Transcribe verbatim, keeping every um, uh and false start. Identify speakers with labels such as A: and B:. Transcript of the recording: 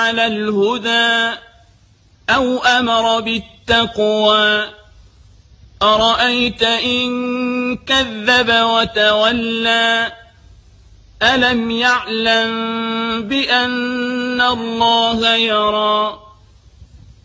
A: على الهدى أو أمر بالتقوى أرأيت إن كذب وتولى ألم يعلم بأن الله يرى